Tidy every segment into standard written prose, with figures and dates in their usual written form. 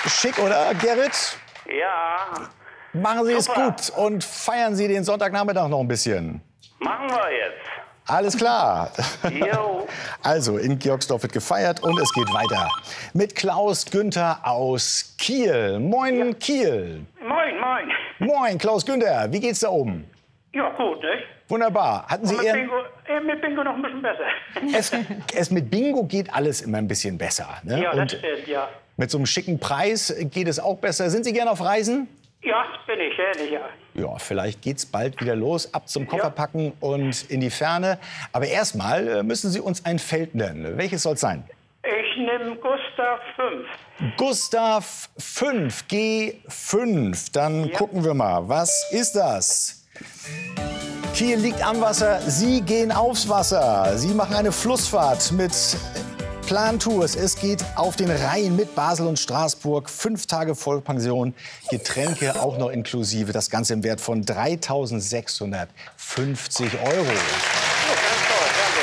Schick, oder, Gerrit? Ja. Machen Sie es gut und feiern Sie den Sonntagnachmittag noch ein bisschen. Machen wir jetzt. Alles klar. Jo. Also, in Georgsdorf wird gefeiert und es geht weiter mit Klaus Günther aus Kiel. Moin, ja. Kiel. Moin, moin. Moin, Klaus Günther. Wie geht's da oben? Ja, gut, nicht? Wunderbar. Hatten Sie mit Bingo noch ein bisschen besser. Es mit Bingo geht alles immer ein bisschen besser. Ne? Ja, und das stimmt, ja. Mit so einem schicken Preis geht es auch besser. Sind Sie gerne auf Reisen? Ja, bin ich, ehrlich, ja. Ja, vielleicht geht's bald wieder los. Ab zum Kofferpacken und in die Ferne. Aber erstmal müssen Sie uns ein Feld nennen. Welches soll es sein? Ich nehme Gustav 5. Gustav 5, G5. Dann gucken wir mal, was ist das? Kiel liegt am Wasser, Sie gehen aufs Wasser. Sie machen eine Flussfahrt mit Plantours. Es geht auf den Rhein mit Basel und Straßburg. 5 Tage Vollpension, Getränke auch noch inklusive. Das Ganze im Wert von 3.650 €. Oh, ganz toll, danke.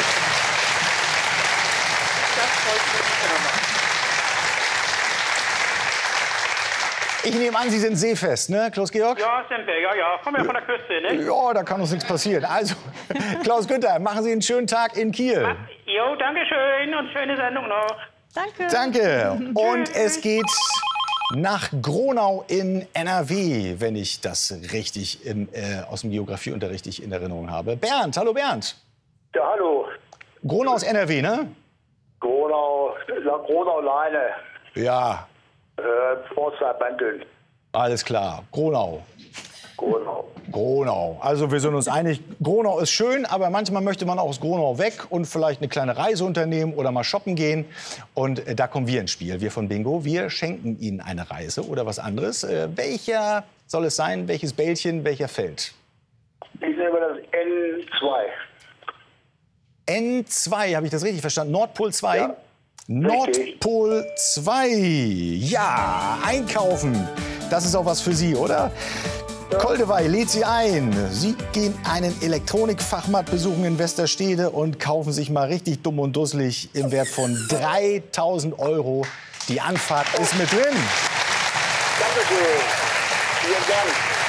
Das freut mich immer. Ich nehme an, Sie sind seefest, ne, Klaus-Georg? Ja, sind wir, ja. Kommen ja von der Küste, ne? Ja, da kann uns nichts passieren. Also, Klaus Günther, machen Sie einen schönen Tag in Kiel. Jo, danke schön und schöne Sendung noch. Danke. Danke. Und es geht nach Gronau in NRW, wenn ich das richtig aus dem Geografieunterricht richtig in Erinnerung habe. Bernd, hallo Bernd. Ja, hallo. Gronau aus NRW, ne? Gronau-Leine. Ja. Pforzheim-Banteln. Alles klar. Gronau. Gronau. Gronau. Also wir sind uns einig, Gronau ist schön, aber manchmal möchte man auch aus Gronau weg und vielleicht eine kleine Reise unternehmen oder mal shoppen gehen. Und da kommen wir ins Spiel, wir von Bingo. Wir schenken Ihnen eine Reise oder was anderes. Welcher soll es sein? Welches Bällchen, welcher Feld? Ich nehme das N2. N2, habe ich das richtig verstanden? Nordpol 2? Ja. Nordpol 2. Ja, einkaufen. Das ist auch was für Sie, oder? Koldewey lädt Sie ein. Sie gehen einen Elektronikfachmarkt besuchen in Westerstede und kaufen sich mal richtig dumm und dusselig im Wert von 3.000 €. Die Anfahrt ist mit drin. Dankeschön. Vielen Dank.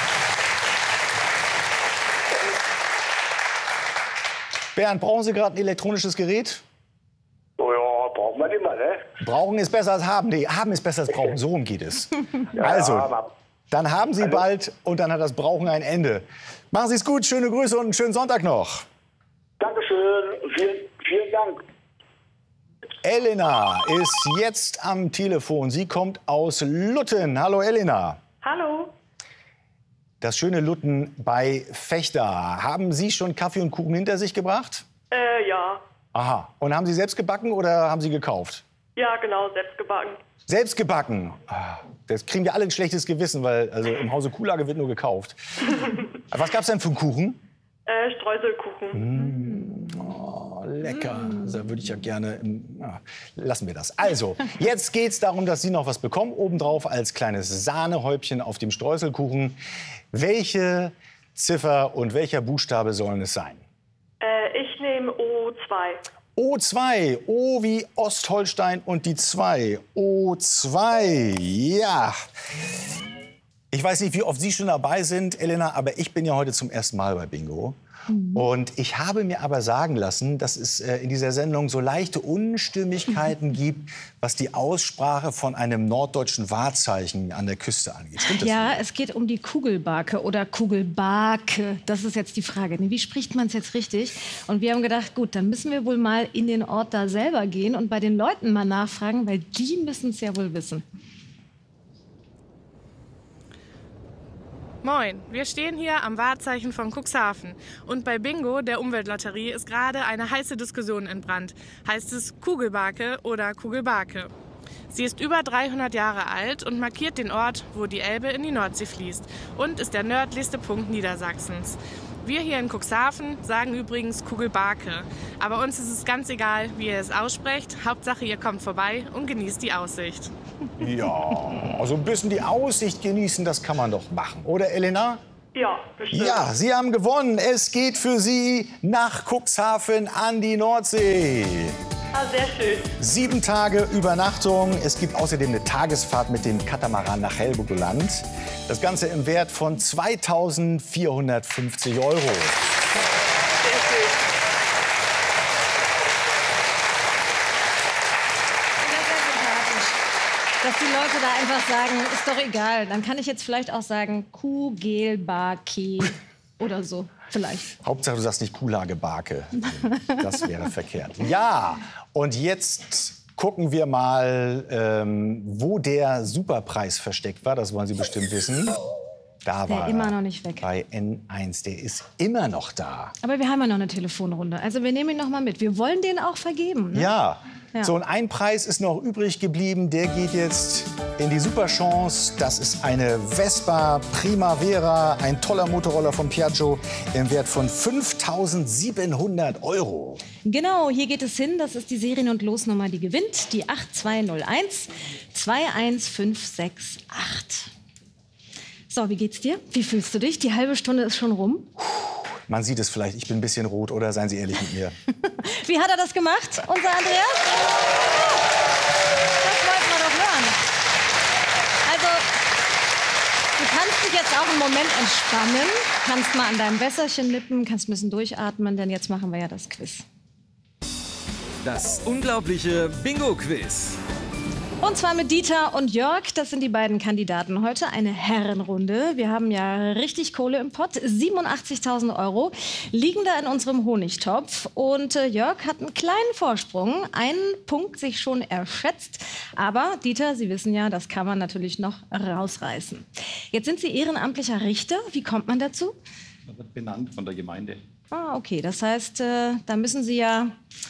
Bernd, brauchen Sie gerade ein elektronisches Gerät? Oh ja, braucht man immer, ne? Brauchen ist besser als haben. Nee, haben ist besser als brauchen. So rum geht es. Ja, Also, aber dann haben Sie bald und dann hat das Brauchen ein Ende. Machen Sie es gut, schöne Grüße und einen schönen Sonntag noch. Dankeschön. Vielen Dank. Elena ist jetzt am Telefon. Sie kommt aus Lutten. Hallo Elena. Hallo. Das schöne Lutten bei Vechta. Haben Sie schon Kaffee und Kuchen hinter sich gebracht? Ja. Aha. Und haben Sie selbst gebacken oder haben Sie gekauft? Ja, genau, selbst gebacken. Selbst gebacken. Das kriegen wir alle ein schlechtes Gewissen, weil also im Hause Kuhlage wird nur gekauft. Was gab's denn für einen Kuchen? Streuselkuchen. Oh, lecker. Da würde ich ja gerne. Lassen wir das. Also, jetzt geht's darum, dass Sie noch was bekommen. Obendrauf als kleines Sahnehäubchen auf dem Streuselkuchen. Welche Ziffer und welcher Buchstabe sollen es sein? Ich nehme O2. O2, O wie Ostholstein und die 2. O2, ja. Ich weiß nicht, wie oft Sie schon dabei sind, Elena, aber ich bin ja heute zum ersten Mal bei Bingo. Und ich habe mir aber sagen lassen, dass es in dieser Sendung so leichte Unstimmigkeiten gibt, was die Aussprache von einem norddeutschen Wahrzeichen an der Küste angeht. Stimmt das? Ja, es geht um die Kugelbarke oder Kugelbarke. Das ist jetzt die Frage. Wie spricht man es jetzt richtig? Und wir haben gedacht, gut, dann müssen wir wohl mal in den Ort da selber gehen und bei den Leuten mal nachfragen, weil die müssen es ja wohl wissen. Moin, wir stehen hier am Wahrzeichen von Cuxhaven. Und bei Bingo, der Umweltlotterie, ist gerade eine heiße Diskussion entbrannt. Heißt es Kugelbarke oder Kugelbarke? Sie ist über 300 Jahre alt und markiert den Ort, wo die Elbe in die Nordsee fließt und ist der nördlichste Punkt Niedersachsens. Wir hier in Cuxhaven sagen übrigens Kugelbarke. Aber uns ist es ganz egal, wie ihr es aussprecht. Hauptsache, ihr kommt vorbei und genießt die Aussicht. Ja, also ein bisschen die Aussicht genießen, das kann man doch machen. Oder, Elena? Ja, bestimmt. Ja, Sie haben gewonnen. Es geht für Sie nach Cuxhaven an die Nordsee. Ah, sehr schön. 7 Tage Übernachtung. Es gibt außerdem eine Tagesfahrt mit dem Katamaran nach Helgoland. Das Ganze im Wert von 2.450 €. Sehr schön. Dass die Leute da einfach sagen, ist doch egal. Dann kann ich jetzt vielleicht auch sagen Kugelbake oder so. Vielleicht. Hauptsache, du sagst nicht Kuhlagebake. Das wäre verkehrt. Ja, und jetzt gucken wir mal, wo der Superpreis versteckt war. Das wollen Sie bestimmt wissen. Da war Der immer noch nicht weg. Bei N1. Der ist immer noch da. Aber wir haben ja noch eine Telefonrunde. Also wir nehmen ihn noch mal mit. Wir wollen den auch vergeben. Ne? Ja. Ja. So, und ein Preis ist noch übrig geblieben. Der geht jetzt in die Superchance. Das ist eine Vespa Primavera, ein toller Motorroller von Piaggio im Wert von 5.700 €. Genau, hier geht es hin. Das ist die Serien- und Losnummer, die gewinnt. Die 8201 21568. So, wie geht's dir? Wie fühlst du dich? Die halbe Stunde ist schon rum. Man sieht es vielleicht, ich bin ein bisschen rot, oder? Seien Sie ehrlich mit mir. Wie hat er das gemacht, unser Andreas? Das wollten wir doch hören. Also, du kannst dich jetzt auch einen Moment entspannen, kannst mal an deinem Wässerchen nippen, kannst ein bisschen durchatmen, denn jetzt machen wir ja das Quiz. Das unglaubliche Bingo-Quiz. Und zwar mit Dieter und Jörg, das sind die beiden Kandidaten heute. Eine Herrenrunde. Wir haben ja richtig Kohle im Pott. 87.000 € liegen da in unserem Honigtopf. Und Jörg hat einen kleinen Vorsprung, einen Punkt sich schon erschätzt. Aber Dieter, Sie wissen ja, das kann man natürlich noch rausreißen. Jetzt sind Sie ehrenamtlicher Richter. Wie kommt man dazu? Das wird benannt von der Gemeinde. Ah, okay. Das heißt, da müssen Sie ja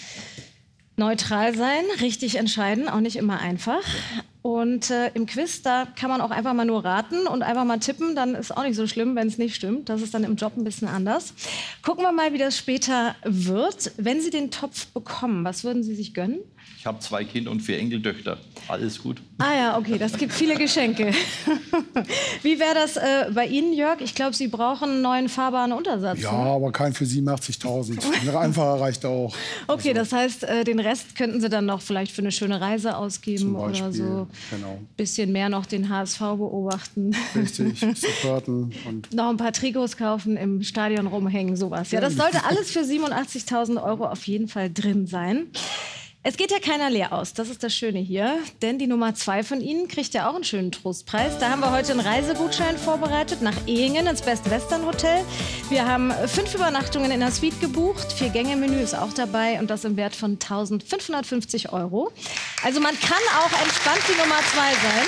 neutral sein, richtig entscheiden, auch nicht immer einfach. Und im Quiz, da kann man auch einfach mal nur raten und einfach mal tippen, dann ist auch nicht so schlimm, wenn es nicht stimmt. Das ist dann im Job ein bisschen anders. Gucken wir mal, wie das später wird. Wenn Sie den Topf bekommen, was würden Sie sich gönnen? Ich habe 2 Kinder und 4 Enkeltöchter. Alles gut. Ah ja, okay, das gibt viele Geschenke. Wie wäre das bei Ihnen, Jörg? Ich glaube, Sie brauchen einen neuen fahrbaren Untersatz. Ja, ne? aber kein für 87.000. Ein einfacher reicht auch. Okay, das heißt, den Rest könnten Sie dann noch vielleicht für eine schöne Reise ausgeben oder so. Genau. Bisschen mehr noch den HSV beobachten. Richtig, supporten und Noch ein paar Trikots kaufen, im Stadion rumhängen, sowas. Ja, das sollte alles für 87.000 € auf jeden Fall drin sein. Es geht ja keiner leer aus, das ist das Schöne hier. Denn die Nummer 2 von Ihnen kriegt ja auch einen schönen Trostpreis. Da haben wir heute einen Reisegutschein vorbereitet nach Ehingen ins Best Western Hotel. Wir haben 5 Übernachtungen in der Suite gebucht. 4-Gänge-Menü ist auch dabei und das im Wert von 1.550 €. Also man kann auch entspannt die Nummer 2 sein.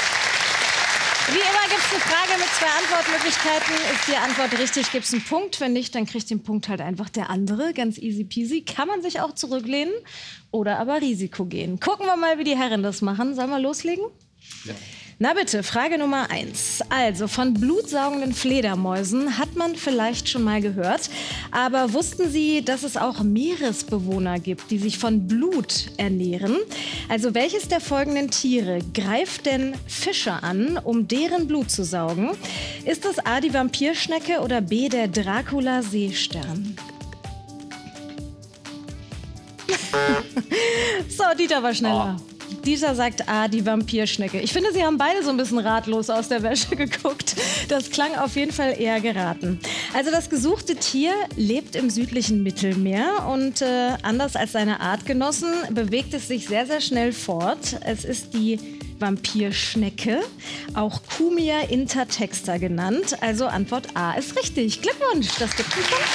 Wie immer gibt es eine Frage mit 2 Antwortmöglichkeiten. Ist die Antwort richtig, gibt es einen Punkt. Wenn nicht, dann kriegt den Punkt halt einfach der andere. Ganz easy peasy. Kann man sich auch zurücklehnen oder aber Risiko gehen. Gucken wir mal, wie die Herren das machen. Sollen wir loslegen? Ja. Na bitte, Frage Nummer 1. Also, von blutsaugenden Fledermäusen hat man vielleicht schon mal gehört. Aber wussten Sie, dass es auch Meeresbewohner gibt, die sich von Blut ernähren? Also, welches der folgenden Tiere greift denn Fische an, um deren Blut zu saugen? Ist das A, die Vampirschnecke oder B, der Dracula-Seestern? So, Dieter war schneller. Dieter sagt A, die Vampirschnecke. Ich finde, Sie haben beide so ein bisschen ratlos aus der Wäsche geguckt. Das klang auf jeden Fall eher geraten. Also das gesuchte Tier lebt im südlichen Mittelmeer und anders als seine Artgenossen bewegt es sich sehr, sehr schnell fort. Es ist die Vampirschnecke, auch Cumia intertexta genannt. Also Antwort A ist richtig. Glückwunsch, das gibt einen Punkt.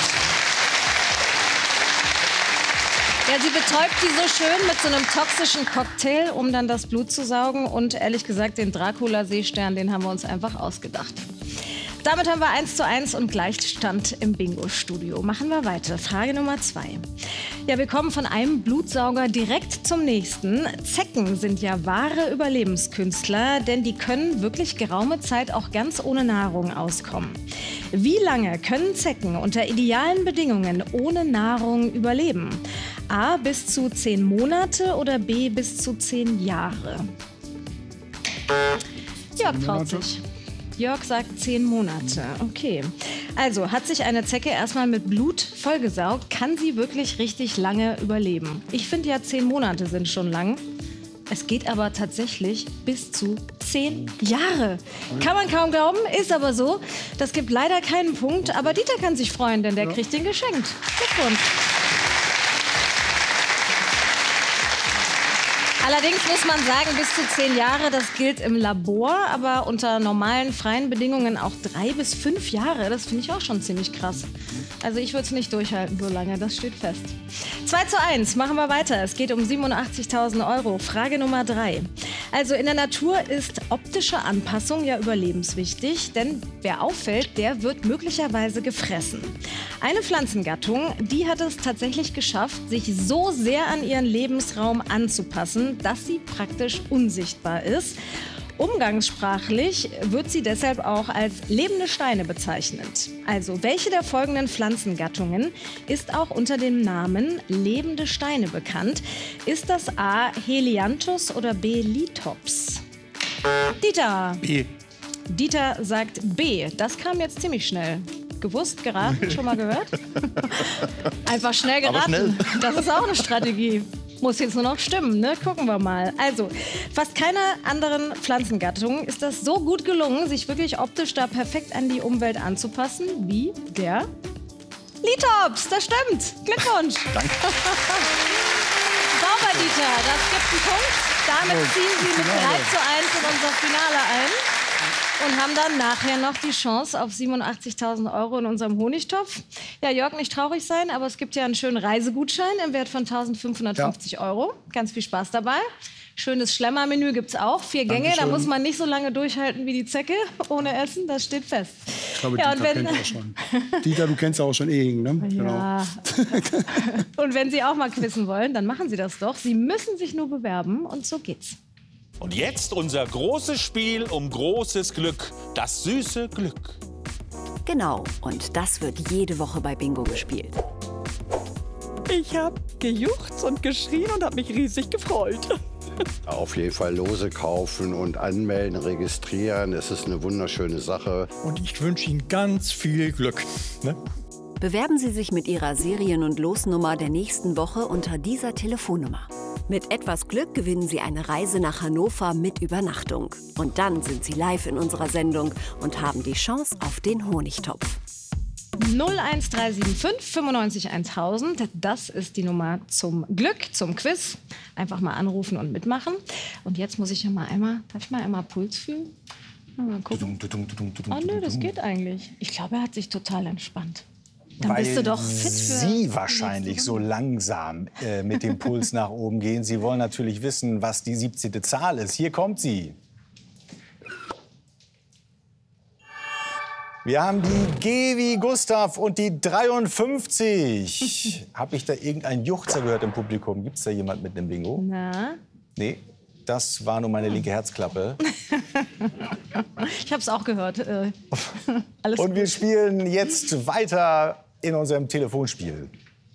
Ja, sie betäubt die so schön mit so einem toxischen Cocktail, um dann das Blut zu saugen. Und ehrlich gesagt, den Dracula-Seestern, den haben wir uns einfach ausgedacht. Damit haben wir 1:1 und Gleichstand im Bingo-Studio. Machen wir weiter. Frage Nummer 2. Ja, wir kommen von einem Blutsauger direkt zum nächsten. Zecken sind ja wahre Überlebenskünstler, denn die können wirklich geraume Zeit auch ganz ohne Nahrung auskommen. Wie lange können Zecken unter idealen Bedingungen ohne Nahrung überleben? A, bis zu 10 Monate oder B, bis zu 10 Jahre? Jörg traut sich. Jörg sagt 10 Monate. Okay. Also, hat sich eine Zecke erstmal mit Blut vollgesaugt, kann sie wirklich richtig lange überleben. Ich finde ja 10 Monate sind schon lang. Es geht aber tatsächlich bis zu 10 Jahre. Kann man kaum glauben, ist aber so. Das gibt leider keinen Punkt, aber Dieter kann sich freuen, denn der kriegt den geschenkt. Glückwunsch. Allerdings muss man sagen, bis zu 10 Jahre, das gilt im Labor, aber unter normalen, freien Bedingungen auch 3 bis 5 Jahre. Das finde ich auch schon ziemlich krass. Also ich würde es nicht durchhalten so lange, das steht fest. 2:1, machen wir weiter. Es geht um 87.000 €. Frage Nummer 3. Also in der Natur ist optische Anpassung ja überlebenswichtig, denn wer auffällt, der wird möglicherweise gefressen. Eine Pflanzengattung, die hat es tatsächlich geschafft, sich so sehr an ihren Lebensraum anzupassen, dass sie praktisch unsichtbar ist. Umgangssprachlich wird sie deshalb auch als lebende Steine bezeichnet. Also welche der folgenden Pflanzengattungen ist auch unter dem Namen lebende Steine bekannt? Ist das A. Helianthus oder B. Lithops? Dieter. B. Dieter sagt B. Das kam jetzt ziemlich schnell. Gewusst, geraten, schon mal gehört? Einfach schnell geraten. Aber schnell. Das ist auch eine Strategie. Muss jetzt nur noch stimmen, ne? Gucken wir mal. Also, fast keiner anderen Pflanzengattung ist das so gut gelungen, sich wirklich optisch da perfekt an die Umwelt anzupassen, wie der Lithops. Das stimmt. Glückwunsch. Danke. Sauber, Dieter. Das gibt einen Punkt. Damit ziehen Sie mit 3:1 in unser Finale ein. Und haben dann nachher noch die Chance auf 87.000 € in unserem Honigtopf. Ja, Jörg, nicht traurig sein, aber es gibt ja einen schönen Reisegutschein im Wert von 1.550 €. Ganz viel Spaß dabei. Schönes Schlemmermenü gibt es auch. 4 Gänge, da muss man nicht so lange durchhalten wie die Zecke ohne Essen, das steht fest. Ich glaube, Dieter kennt auch schon. Dieter, du kennst ja auch schon Ehing, ne? Ja. Genau. Und wenn Sie auch mal quizzen wollen, dann machen Sie das doch. Sie müssen sich nur bewerben und so geht's. Und jetzt unser großes Spiel um großes Glück, das süße Glück. Genau, und das wird jede Woche bei Bingo gespielt. Ich habe gejuchzt und geschrien und habe mich riesig gefreut. Auf jeden Fall Lose kaufen und anmelden, registrieren. Es ist eine wunderschöne Sache. Und ich wünsche Ihnen ganz viel Glück. Ne? Bewerben Sie sich mit Ihrer Serien- und Losnummer der nächsten Woche unter dieser Telefonnummer. Mit etwas Glück gewinnen Sie eine Reise nach Hannover mit Übernachtung. Und dann sind Sie live in unserer Sendung und haben die Chance auf den Honigtopf. 01375 95 1000. Das ist die Nummer zum Glück, zum Quiz. Einfach mal anrufen und mitmachen. Und jetzt muss ich ja mal darf ich mal einmal Puls fühlen? Mal gucken. Oh nö, das geht eigentlich. Ich glaube, er hat sich total entspannt. Dann bist du doch fit für Sie wahrscheinlich so langsam mit dem Puls nach oben gehen. Sie wollen natürlich wissen, was die 17. Zahl ist. Hier kommt sie. Wir haben die G wie Gustav und die 53. Habe ich da irgendeinen Juchzer gehört im Publikum? Gibt es da jemand mit einem Bingo? Na? Nee, das war nur meine linke Herzklappe. Ich habe es auch gehört. Alles und wir spielen jetzt weiter in unserem Telefonspiel.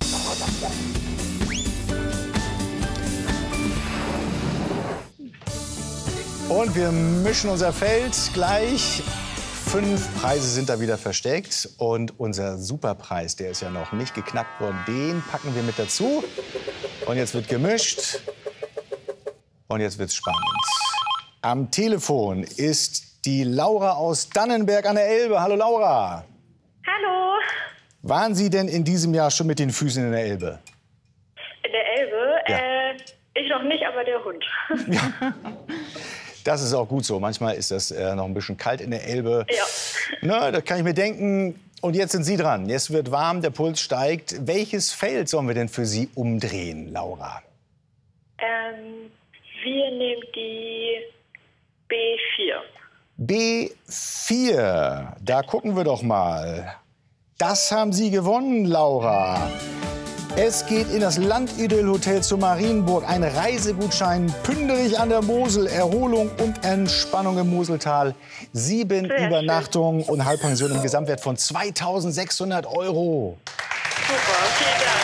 Und wir mischen unser Feld gleich. 5 Preise sind da wieder versteckt. Und unser Superpreis, der ist ja noch nicht geknackt worden, den packen wir mit dazu. Und jetzt wird gemischt. Und jetzt wird's spannend. Am Telefon ist die Laura aus Dannenberg an der Elbe. Hallo Laura. Hallo. Waren Sie denn in diesem Jahr schon mit den Füßen in der Elbe? In der Elbe? Ja. Ich noch nicht, aber der Hund. Ja. Das ist auch gut so. Manchmal ist das noch ein bisschen kalt in der Elbe. Ja. Na, das kann ich mir denken. Und jetzt sind Sie dran. Es wird warm, der Puls steigt. Welches Feld sollen wir denn für Sie umdrehen, Laura? Wir nehmen die B4. B4. Da gucken wir doch mal. Das haben Sie gewonnen, Laura. Es geht in das Landidyll-Hotel zu Marienburg. Ein Reisegutschein, Pünderich an der Mosel, Erholung und Entspannung im Moseltal. 7 Übernachtungen und Halbpension im Gesamtwert von 2.600 €. Super, vielen Dank.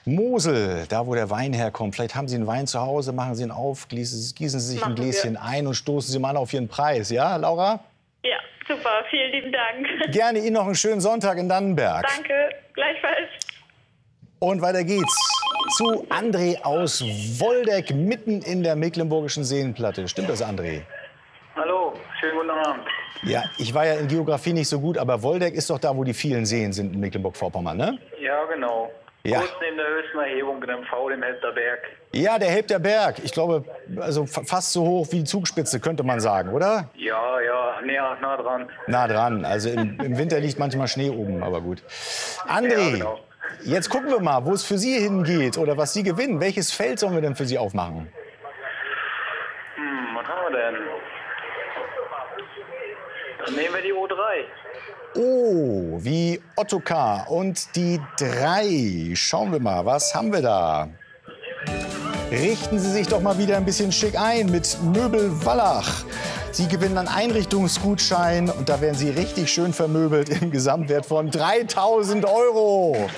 Mosel, da wo der Wein herkommt. Vielleicht haben Sie einen Wein zu Hause, machen Sie ihn auf, gießen Sie sich ein Gläschen ein und stoßen Sie mal auf Ihren Preis. Ja, Laura? Ja, super. Vielen lieben Dank. Gerne Ihnen noch einen schönen Sonntag in Dannenberg. Danke. Gleichfalls. Und weiter geht's zu André aus Woldeck, mitten in der Mecklenburgischen Seenplatte. Stimmt das, André? Hallo, schönen guten Abend. Ja, ich war ja in Geografie nicht so gut, aber Woldeck ist doch da, wo die vielen Seen sind in Mecklenburg-Vorpommern, ne? Ja, genau. Ja. Kurz neben der höchsten Erhebung in MV, dem Helfterberg. Ja, der Helfterberg. Ich glaube, also fast so hoch wie die Zugspitze, könnte man sagen, oder? Ja, nah dran. Nah dran. Also im Winter liegt manchmal Schnee oben, aber gut. André, Ja, genau. jetzt gucken wir mal, wo es für Sie hingeht oder was Sie gewinnen. Welches Feld sollen wir denn für Sie aufmachen? Was haben wir denn? Dann nehmen wir die O3. Oh, wie Ottokar und die 3. Schauen wir mal, was haben wir da? Richten Sie sich doch mal wieder ein bisschen schick ein mit Möbel Wallach. Sie gewinnen einen Einrichtungsgutschein und da werden Sie richtig schön vermöbelt im Gesamtwert von 3.000 €.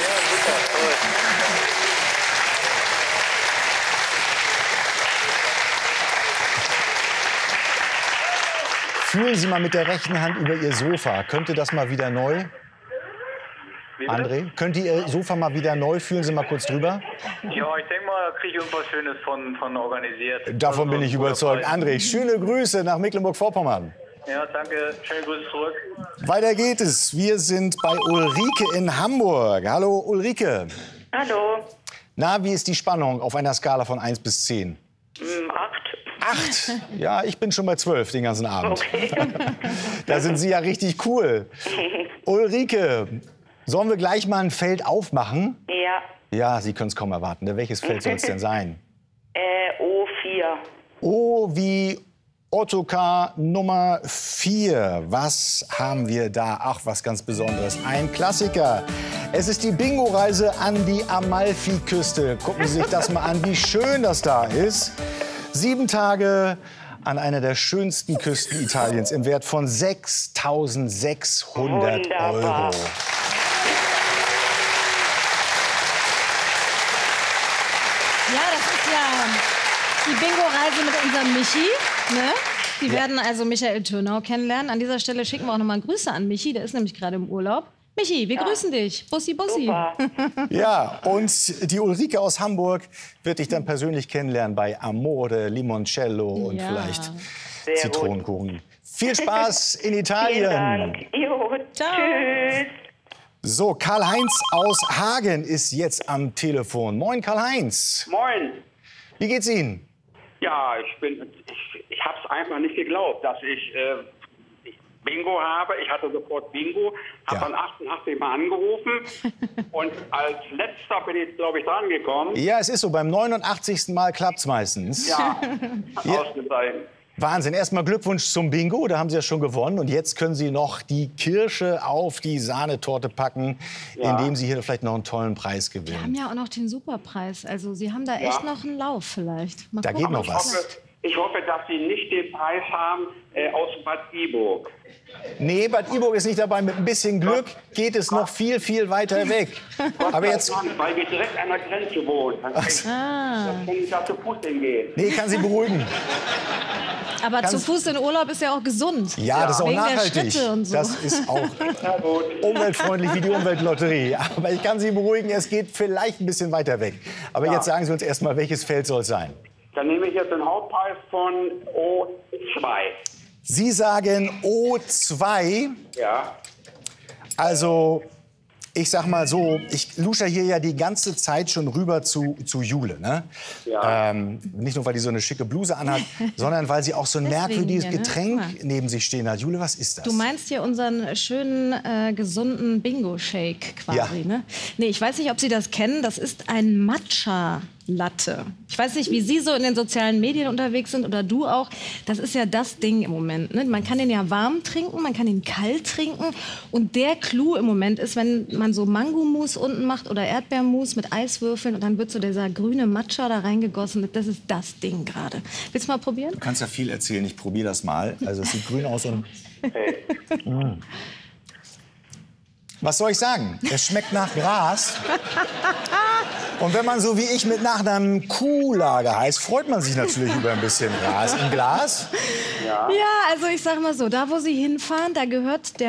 Fühlen Sie mal mit der rechten Hand über Ihr Sofa. Könnte das mal wieder neu? André, könnte Ihr Sofa mal wieder neu? Fühlen Sie mal kurz drüber. Ja, ich denke mal, da kriege ich irgendwas Schönes von organisiert. Davon bin ich überzeugt. André, schöne Grüße nach Mecklenburg-Vorpommern. Ja, danke. Schöne Grüße zurück. Weiter geht es. Wir sind bei Ulrike in Hamburg. Hallo Ulrike. Hallo. Na, wie ist die Spannung auf einer Skala von 1 bis 10? 8. Ja, ich bin schon bei 12 den ganzen Abend. Okay. Da sind Sie ja richtig cool. Ulrike, sollen wir gleich mal ein Feld aufmachen? Ja. Ja, Sie können es kaum erwarten. Welches Feld soll es denn sein? O4. O wie Ottokar Nummer 4. Was haben wir da? Ach, was ganz Besonderes. Ein Klassiker. Es ist die Bingo-Reise an die Amalfiküste. Gucken Sie sich das mal an, wie schön das da ist. 7 Tage an einer der schönsten Küsten Italiens im Wert von 6.600 Wunderbar. €. Ja, das ist ja die Bingo-Reise mit unserem Michi. Ne? Die werden also Michael Türnau kennenlernen. An dieser Stelle schicken wir auch noch mal Grüße an Michi. Der ist nämlich gerade im Urlaub. Michi, wir grüßen dich. Bussi, Bussi. Ja, und die Ulrike aus Hamburg wird dich dann persönlich kennenlernen bei Amore, Limoncello und Ja. vielleicht Sehr Zitronenkuchen. Viel Spaß in Italien. Vielen Dank. Jo, tschüss. So, Karl-Heinz aus Hagen ist jetzt am Telefon. Moin, Karl-Heinz. Moin. Wie geht's Ihnen? Ja, ich habe es einfach nicht geglaubt, dass ich Bingo habe. Ich hatte sofort Bingo, habe dann 88 Mal angerufen und als letzter bin ich, glaube ich, dran gekommen. Ja, es ist so. Beim 89. Mal klappt's meistens. Ja, Ja. ausgezeichnet. Wahnsinn. Erstmal Glückwunsch zum Bingo. Da haben Sie ja schon gewonnen. Und jetzt können Sie noch die Kirsche auf die Sahnetorte packen, Ja. indem Sie hier vielleicht noch einen tollen Preis Wir haben gewinnen. ja auch noch den Superpreis. Also Sie haben da Ja. echt noch einen Lauf vielleicht. Mal Da gucken. geht noch was. Ich hoffe, dass Sie nicht den Preis haben aus Bad Iburg. Nee, Bad Iburg ist nicht dabei. Mit ein bisschen Glück geht es noch viel, viel weiter weg. Aber jetzt... Weil wir direkt an der Grenze wohnen. Dann kann ich da zu Fuß hingehen. Nee, kann Sie beruhigen. Aber Ganz- zu Fuß in Urlaub ist ja auch gesund. Ja, das ist auch Wegen nachhaltig. Der Schritte und so. Das ist auch umweltfreundlich wie die Umweltlotterie. Aber ich kann Sie beruhigen, es geht vielleicht ein bisschen weiter weg. Aber jetzt sagen Sie uns erst mal, welches Feld soll es sein? Dann nehme ich jetzt den Hauptpreis von O2. Sie sagen O2. Ja. Also, ich sag mal so, ich lusche hier ja die ganze Zeit schon rüber zu Jule. Ne? Ja. Nicht nur, weil die so eine schicke Bluse anhat, sondern weil sie auch so ein Deswegen merkwürdiges hier, ne? Getränk Guck mal. neben sich stehen hat. Jule, was ist das? Du meinst hier unseren schönen, gesunden Bingo-Shake quasi, Ja. ne? Nee, ich weiß nicht, ob Sie das kennen. Das ist ein Matcha-Latte. Ich weiß nicht, wie Sie so in den sozialen Medien unterwegs sind oder du auch. Das ist ja das Ding im Moment. Ne? Man kann den ja warm trinken, man kann ihn kalt trinken. Und der Clou im Moment ist, wenn man so Mangomus unten macht oder Erdbeermus mit Eiswürfeln und dann wird so dieser grüne Matcha da reingegossen. Das ist das Ding gerade. Willst du mal probieren? Du kannst ja viel erzählen, ich probiere das mal. Also es sieht grün aus und... Was soll ich sagen? Es schmeckt nach Gras. Und wenn man so wie ich mit Nachnamen Kuhlage heißt, freut man sich natürlich über ein bisschen Gras. Im Glas? Ja, also ich sag mal so, da wo Sie hinfahren, da gehört der